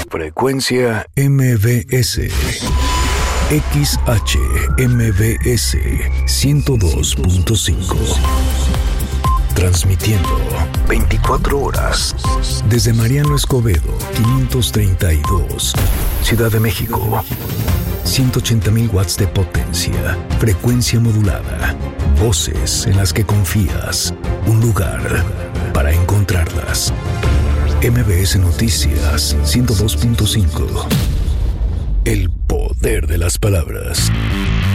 Frecuencia MBS. XHMBS 102.5. Transmitiendo 24 horas desde Mariano Escobedo, 532, Ciudad de México. 180,000 watts de potencia, frecuencia modulada, voces en las que confías, un lugar para encontrarlas. MBS Noticias 102.5. El poder de las palabras.